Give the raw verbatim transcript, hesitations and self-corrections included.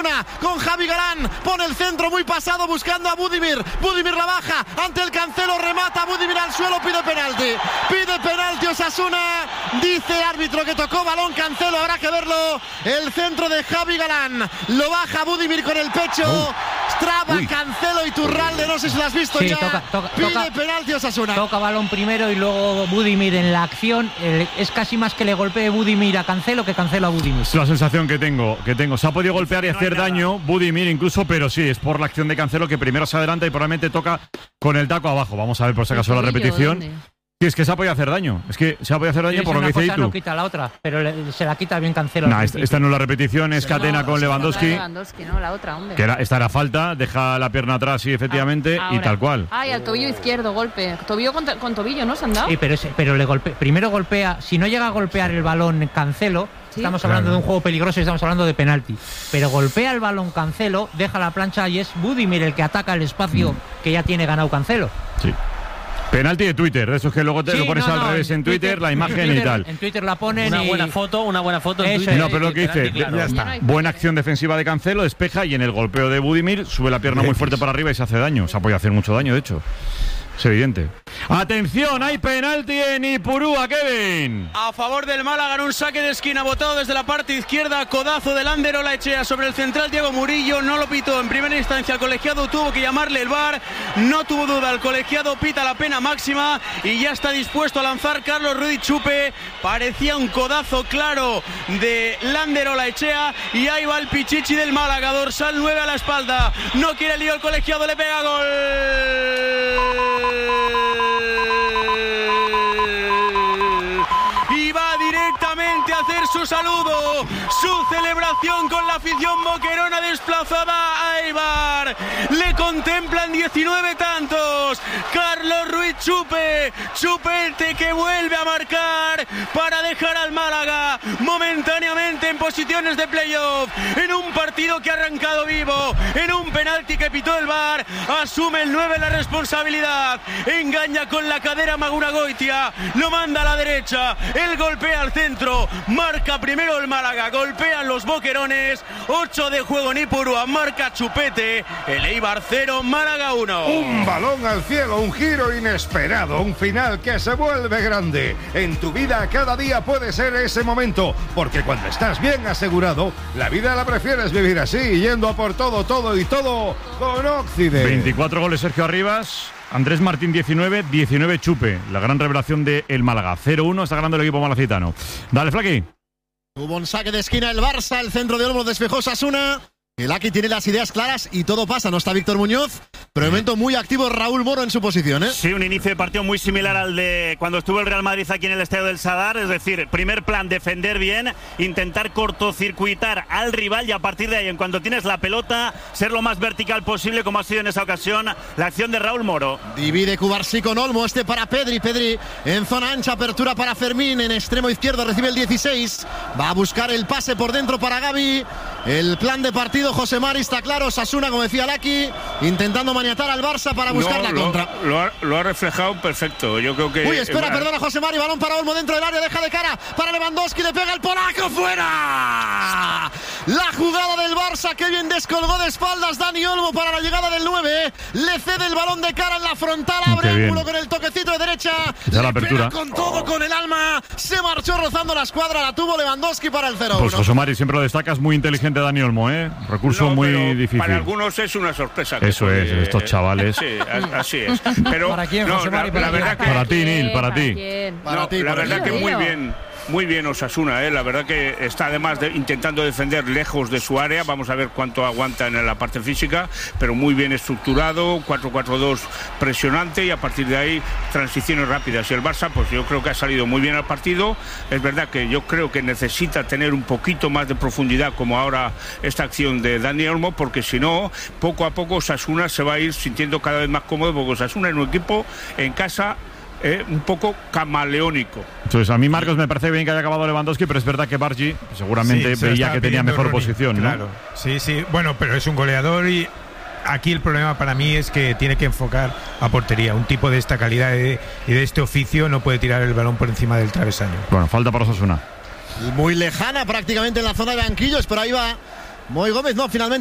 con Javi Galán, pone el centro muy pasado buscando a Budimir, Budimir la baja ante el Cancelo, remata Budimir al suelo, pide penalti, pide penalti Osasuna, dice el árbitro que tocó balón Cancelo, habrá que verlo, el centro de Javi Galán, lo baja Budimir con el pecho, oh. Traba Uy. Cancelo y Turralde, no sé si lo has visto sí, ya, toca, toca, pide toca, penalti Osasuna. Toca balón primero y luego Budimir en la acción, eh, es casi más que le golpee Budimir a Cancelo que Cancelo a Budimir. Es la sensación que tengo, que tengo, se ha podido golpear y hacer no daño Budimir incluso, pero sí, es por la acción de Cancelo que primero se adelanta y probablemente toca con el taco abajo. Vamos a ver por si acaso la repetición. Sí, es que se ha podido hacer daño. Es que se ha podido hacer daño sí, por lo que dice Itu. No quita la otra, pero le, se la quita bien Cancelo. Nah, esta, esta no es la repetición, es Catena no, con Lewandowski. Lewandowski no, la otra, hombre. Que era, esta era falta, deja la pierna atrás, sí, efectivamente, ah, y tal cual. Ay, al tobillo izquierdo, golpe. Tobillo con, con tobillo, ¿no? ¿Se han dado? Sí, pero, ese, pero le golpe, primero golpea, si no llega a golpear el balón Cancelo, ¿sí? Estamos hablando claro. de un juego peligroso y estamos hablando de penalti. Pero golpea el balón Cancelo, deja la plancha y es Budimir el que ataca el espacio mm. que ya tiene ganado Cancelo. Sí. Penalti de Twitter, de esos que luego te sí, lo pones no, al no, revés en Twitter, Twitter la imagen Twitter, y tal. En Twitter la ponen una y... buena foto, una buena foto en Eso Twitter. No, pero lo que dice, claro, ya está. Buena acción defensiva de Cancelo, despeja y en el golpeo de Budimir sube la pierna muy fuerte para arriba y se hace daño. Se ha podido hacer mucho daño, de hecho. Es evidente. Atención, hay penalti en Ipurúa, Kevin. A favor del Málaga en un saque de esquina botado desde la parte izquierda, codazo del Ander Olaechea sobre el central Diego Murillo, no lo pitó en primera instancia el colegiado, tuvo que llamarle el V A R, no tuvo duda el colegiado, pita la pena máxima y ya está dispuesto a lanzar Carlos Ruiz Chupe, parecía un codazo claro de Lander Olaechea y ahí va el Pichichi del Málaga, dorsal nueve a la espalda, no quiere lío el colegiado, le pega gol. Y va directamente a hacer su saludo, su celebración con la afición boquerona desplazada a Eibar. Le contemplan diecinueve tantos. Carlos Ruiz Chupe, Chupete que vuelve a marcar para dejar al Málaga momentáneamente en posiciones de playoff. En un partido que ha arrancado vivo, en un penalti que pitó el V A R, asume el nueve la responsabilidad. Engaña con la cadera Maguna Goitia, lo manda a la derecha, él golpea al centro, marca primero el Málaga, golpean los boquerones, ocho de juego en Ipurúa, marca Chupete, el Eibar cero, Málaga uno. Un balón al cielo, un giro inesperado, un final que se vuelve grande. En tu vida cada día puede ser ese momento, porque cuando estás bien asegurado, la vida la prefieres vivir así, yendo a por todo, todo y todo con Occident. veinticuatro goles Sergio Arribas. Andrés Martín diecinueve, diecinueve Chupe, la gran revelación de el Málaga. cero uno está ganando el equipo malacitano. Dale, Flaqui. Hubo un saque de esquina el Barça, el centro de Olmo despejó Osasuna. El Aki tiene las ideas claras y todo pasa, no está Víctor Muñoz, pero de momento muy activo Raúl Moro en su posición, ¿eh? Sí, un inicio de partido muy similar al de cuando estuvo el Real Madrid aquí en el Estadio del Sadar, es decir, primer plan, defender bien, intentar cortocircuitar al rival y a partir de ahí, en cuanto tienes la pelota, ser lo más vertical posible, como ha sido en esa ocasión la acción de Raúl Moro. Divide Cubarsí con Olmo, este para Pedri, Pedri en zona ancha, apertura para Fermín, en extremo izquierdo recibe el dieciséis, va a buscar el pase por dentro para Gavi, el plan de partido José Mari está claro, Osasuna, como decía Laki, intentando maniatar al Barça para buscar no, la lo, contra. Lo ha, lo ha reflejado perfecto, yo creo que... Uy, espera, eh, perdona José Mari, balón para Olmo dentro del área, deja de cara para Lewandowski, le pega el polaco, ¡fuera! La jugada del Barça, que bien descolgó de espaldas Dani Olmo para la llegada del nueve, le cede el balón de cara en la frontal, abre ángulo con el toquecito de derecha, le la apertura. Pega con todo, con el alma, se marchó rozando la escuadra, la tuvo Lewandowski para el cero uno. Pues José Mari siempre lo destacas, muy inteligente Dani Olmo, ¿eh? Recurso no, muy difícil. Para algunos es una sorpresa. Eso que, es, eh, estos chavales. Sí, así es. Pero, ¿Para quién, no, José Mari? La, ¿Para, la verdad que, para ti, Nil, para, ¿Para ti. Quién? No, Para ti, la para verdad ti. que muy bien. Muy bien Osasuna, ¿eh? La verdad que está además de, intentando defender lejos de su área, vamos a ver cuánto aguanta en la parte física, pero muy bien estructurado, cuatro cuatro dos presionante y a partir de ahí transiciones rápidas. Y el Barça, pues yo creo que ha salido muy bien al partido, es verdad que yo creo que necesita tener un poquito más de profundidad como ahora esta acción de Dani Olmo, porque si no, poco a poco Osasuna se va a ir sintiendo cada vez más cómodo, porque Osasuna es un equipo en casa Eh, un poco camaleónico. Entonces, a mí, Marcos, me parece bien que haya acabado Lewandowski, pero es verdad que Bargi seguramente sí, veía que tenía mejor Ronnie, posición, ¿no? Claro, sí, sí. Bueno, pero es un goleador y aquí el problema para mí es que tiene que enfocar a portería. Un tipo de esta calidad y de, y de este oficio no puede tirar el balón por encima del travesaño. Bueno, falta para Osasuna. Muy lejana prácticamente en la zona de banquillos, pero ahí va Moy Gómez no, finalmente.